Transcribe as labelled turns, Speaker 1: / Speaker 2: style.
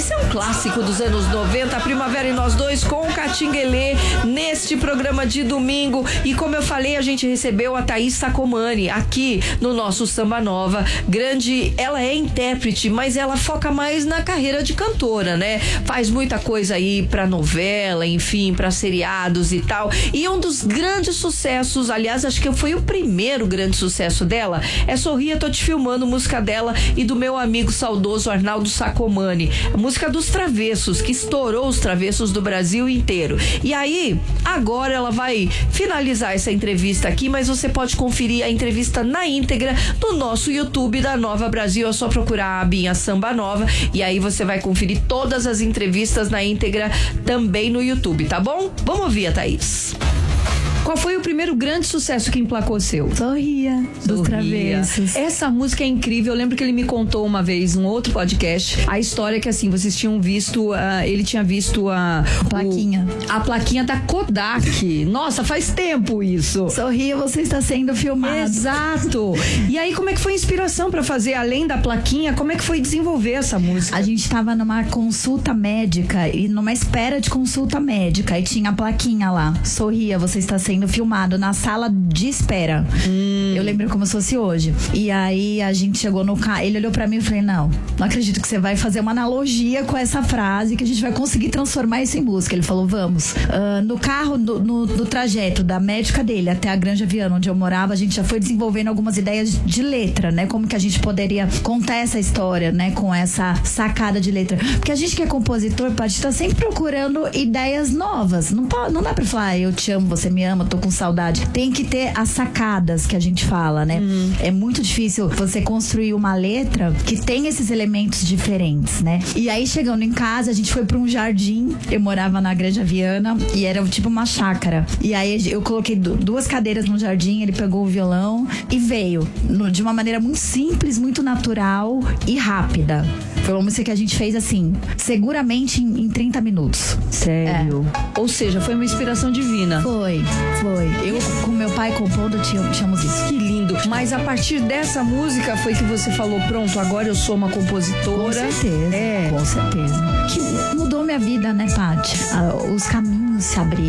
Speaker 1: Esse é um clássico dos anos 90, A Primavera em Nós Dois, com o Catinguelê, neste programa de domingo. E como eu falei, a gente recebeu a Thaís Sacomani aqui no nosso Samba Nova. Grande, ela é intérprete, mas ela foca mais na carreira de cantora, né? Faz muita coisa aí pra novela, enfim, pra seriados e tal. E um dos grandes sucessos, aliás, acho que foi o primeiro grande sucesso dela, é Sorria, Tô Te Filmando, música dela e do meu amigo saudoso Arnaldo Sacomani. A música dos Travessos, que estourou os Travessos do Brasil inteiro. E aí, agora ela vai finalizar essa entrevista aqui, mas você pode conferir a entrevista na íntegra no nosso YouTube da Nova Brasil. É só procurar a abinha Samba Nova e aí você vai conferir todas as entrevistas na íntegra também no YouTube, tá bom? Vamos ouvir a Thaís. Qual foi o primeiro grande sucesso que emplacou seu?
Speaker 2: Sorria, dos Travessos.
Speaker 1: Essa música é incrível. Eu lembro que ele me contou uma vez, num outro podcast, a história que assim, vocês tinham visto, ele tinha visto a
Speaker 2: plaquinha.
Speaker 1: A plaquinha da Kodak. Nossa, faz tempo isso.
Speaker 2: Sorria, você está sendo filmado.
Speaker 1: Exato. E aí, como é que foi a inspiração pra fazer, além da plaquinha, como é que foi desenvolver essa música?
Speaker 2: A gente tava numa consulta médica e numa espera de consulta médica e tinha a plaquinha lá. Sorria, você está sendo filmado na sala de espera. Eu lembro como se fosse hoje. E aí a gente chegou no carro, ele olhou pra mim e eu falei, não acredito que você vai fazer uma analogia com essa frase, que a gente vai conseguir transformar isso em música. Ele falou, vamos. No carro, no trajeto da médica dele até a Granja Viana, onde eu morava, a gente já foi desenvolvendo algumas ideias de letra, né? Como que a gente poderia contar essa história, né? Com essa sacada de letra. Porque a gente que é compositor, pode estar sempre procurando ideias novas. Não dá pra falar, eu te amo, você me ama, tô com saudade. Tem que ter as sacadas que a gente fala, né? É muito difícil você construir uma letra que tem esses elementos diferentes, né? E aí, chegando em casa, a gente foi pra um jardim. Eu morava na Granja Viana e era tipo uma chácara. E aí, eu coloquei duas cadeiras no jardim, ele pegou o violão e veio de uma maneira muito simples, muito natural e rápida. Foi uma música que a gente fez assim, seguramente em 30 minutos.
Speaker 1: Sério? Ou seja, foi uma inspiração divina.
Speaker 2: Foi. Eu, com meu pai compondo, tínhamos isso.
Speaker 1: Que lindo. Mas a partir dessa música foi que você falou, pronto, agora eu sou uma compositora.
Speaker 2: Com certeza. Com certeza. Que mudou minha vida, né, Paty? Os caminhos se abriram.